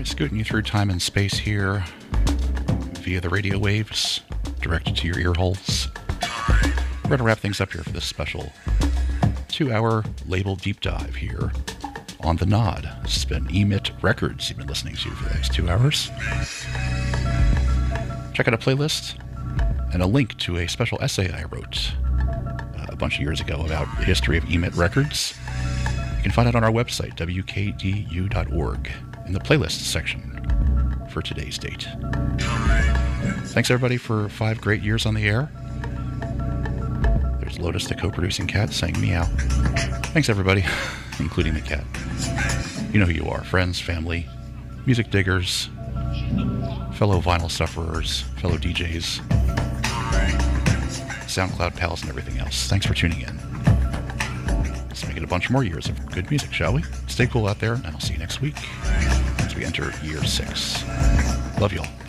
Scooting you through time and space here via the radio waves, directed to your ear holes. We're going to wrap things up here for this special 2-hour label deep dive here on The Nod. This has been Emit Records you've been listening to for the next 2 hours. Check out a playlist and a link to a special essay I wrote a bunch of years ago about the history of Emit Records. You can find it on our website, wkdu.org, in the playlist section for today's date. Thanks everybody for 5 great years on the air. There's Lotus, the co-producing cat, saying meow. Thanks everybody, including the cat. You know who you are. Friends, family, music diggers, fellow vinyl sufferers, fellow DJs, SoundCloud pals, and everything else. Thanks for tuning in. Let's make it a bunch more years of good music, shall we? Stay cool out there, and I'll see you next week as we enter year 6. Love y'all.